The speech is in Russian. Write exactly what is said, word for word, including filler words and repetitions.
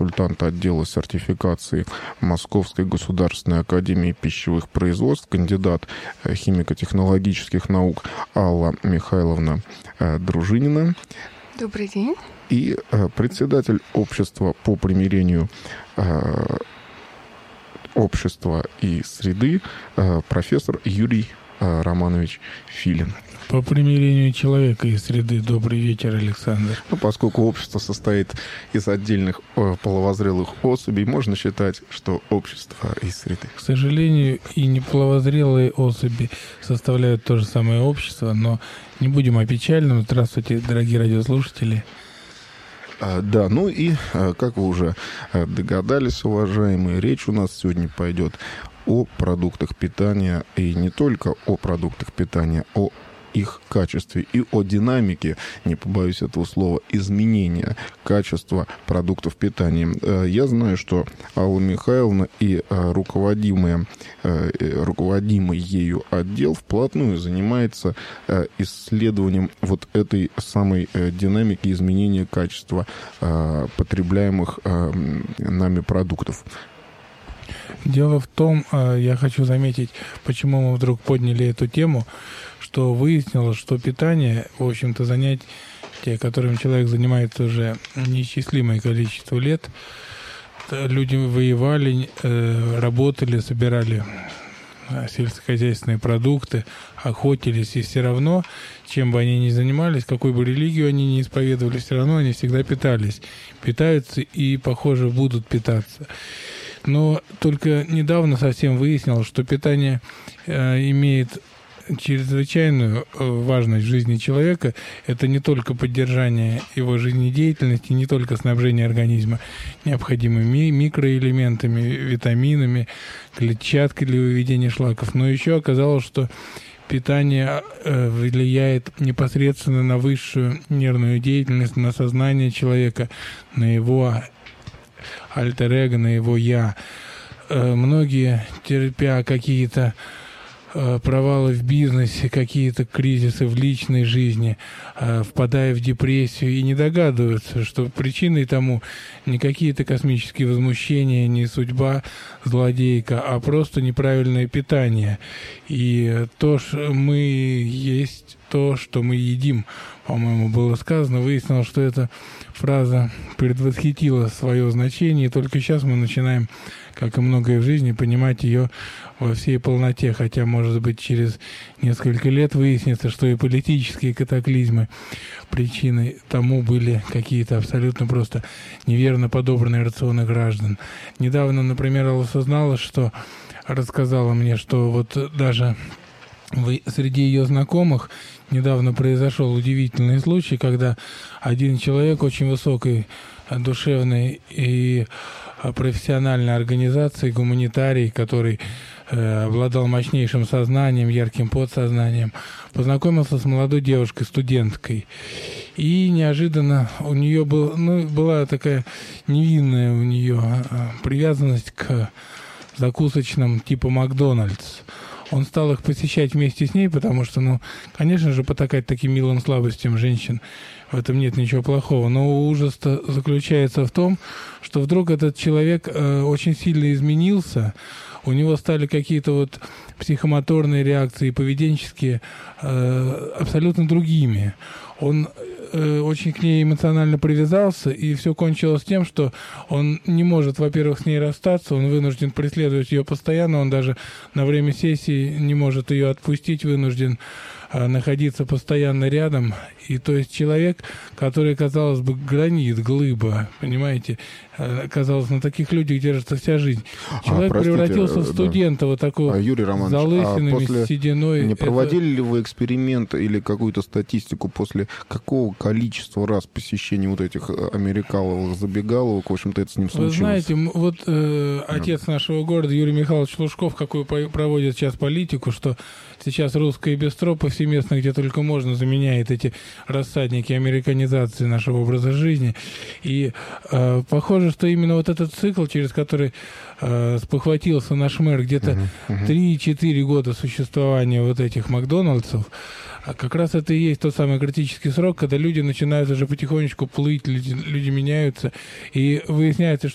консультант отдела сертификации Московской государственной академии пищевых производств, кандидат химико-технологических наук Алла Михайловна Дружинина. Добрый день. И председатель общества по примирению общества и среды профессор Юрий Романович Филин. По примирению человека и среды. Добрый вечер, Александр. Ну, поскольку общество состоит из отдельных половозрелых особей, можно считать, что общество из среды. К сожалению, и неполовозрелые особи составляют то же самое общество, но не будем о печальном. Здравствуйте, дорогие радиослушатели. Да, ну и, как вы уже догадались, уважаемые, речь у нас сегодня пойдет о продуктах питания, и не только о продуктах питания, о их качестве и о динамике, не побоюсь этого слова, изменения качества продуктов питания. Я знаю, что Алла Михайловна и руководимая, руководимый ею отдел вплотную занимается исследованием вот этой самой динамики изменения качества потребляемых нами продуктов. Дело в том, я хочу заметить, почему мы вдруг подняли эту тему, что выяснилось, что питание, в общем-то, занятие, которым человек занимается уже неисчислимое количество лет. Люди воевали, работали, собирали сельскохозяйственные продукты, охотились, и все равно, чем бы они ни занимались, какой бы религию они ни исповедовали, все равно они всегда питались, питаются и, похоже, будут питаться. Но только недавно совсем выяснилось, что питание э, имеет чрезвычайную важность в жизни человека. Это не только поддержание его жизнедеятельности, не только снабжение организма необходимыми микроэлементами, витаминами, клетчаткой для выведения шлаков, но еще оказалось, что питание влияет непосредственно на высшую нервную деятельность, на сознание человека, на его альтер-эго, на его «я». Многие, терпя какие-то провалы в бизнесе, какие-то кризисы в личной жизни, впадая в депрессию, и не догадываются, что причиной тому не какие-то космические возмущения, не судьба злодейка, а просто неправильное питание. И то, что мы есть, то, что мы едим, по-моему, было сказано, выяснилось, что эта фраза предвосхитила свое значение, и только сейчас мы начинаем, как и многое в жизни, понимать ее во всей полноте, хотя, может быть, через несколько лет выяснится, что и политические катаклизмы причиной тому были какие-то абсолютно просто неверно подобранные рационы граждан. Недавно, например, Алла осознала, что рассказала мне, что вот даже среди ее знакомых недавно произошел удивительный случай, когда один человек очень высокой душевной и профессиональной организации, гуманитарий, который э, обладал мощнейшим сознанием, ярким подсознанием, познакомился с молодой девушкой, студенткой. И неожиданно у нее был, ну, была такая невинная у нее привязанность к закусочным типа Макдональдс. Он стал их посещать вместе с ней, потому что, ну, конечно же, потакать таким милым слабостям женщин, в этом нет ничего плохого. Но ужас заключается в том, что вдруг этот человек э, очень сильно изменился, у него стали какие-то вот психомоторные реакции, поведенческие, э, абсолютно другими. Он э, очень к ней эмоционально привязался, и все кончилось тем, что он не может, во-первых, с ней расстаться, он вынужден преследовать ее постоянно, он даже на время сессии не может ее отпустить, вынужден э, находиться постоянно рядом. И то есть человек, который, казалось бы, гранит, глыба, понимаете, э, казалось, на таких людях держится вся жизнь. Человек а, превратился в студента, да. вот такого а, Юрий Романович, с залысинами, а после... с сединой. Не проводили это... ли вы эксперимент или какую-то статистику, после какого количества раз посещения вот этих америкаловых забегаловок, в общем-то, это с ним случилось? Вы знаете, вот э, отец да. нашего города Юрий Михайлович Лужков, какую проводит сейчас политику, что сейчас русское бистро повсеместно, где только можно, заменяет эти рассадники американизации нашего образа жизни. И э, похоже, что именно вот этот цикл, через который э, спохватился наш мэр, где-то uh-huh, uh-huh. три-четыре года существования вот этих Макдональдсов, как раз это и есть тот самый критический срок, когда люди начинают уже потихонечку плыть, люди, люди меняются, и выясняется, что